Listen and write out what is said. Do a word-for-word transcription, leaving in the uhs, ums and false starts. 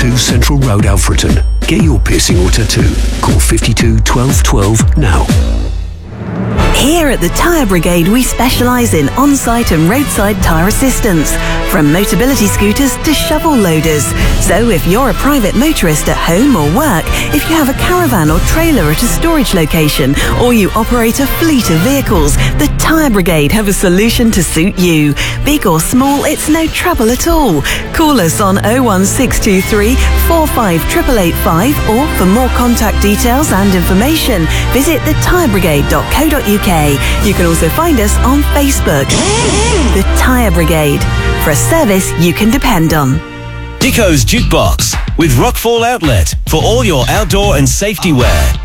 two Central Road, Alfreton. Get your piercing or tattoo. Call fifty-two twelve twelve now. Here at the Tyre Brigade, we specialise in on-site and roadside tyre assistance, from Motability scooters to shovel loaders. So if you're a private motorist at home or work, if you have a caravan or trailer at a storage location, or you operate a fleet of vehicles, the Tyre Brigade have a solution to suit you. Big or small, it's no trouble at all. Call us on oh one six two three, four five eight eight eight five, or for more contact details and information, visit the tyre brigade dot co dot uk. You can also find us on Facebook. The Tyre Brigade, for a service you can depend on. Dico's Jukebox with Rockfall Outlet for all your outdoor and safety wear.